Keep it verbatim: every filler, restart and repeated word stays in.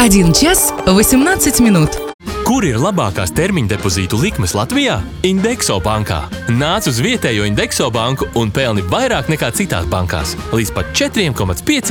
один час восемнадцать минут. Kur ir labākās termiņa depozītu likmes Latvijā? Indexo bankā. Nāc uz vietējo Indexo banku un pelni vairāk nekā citās bankās. Līdz pat četri komats pieci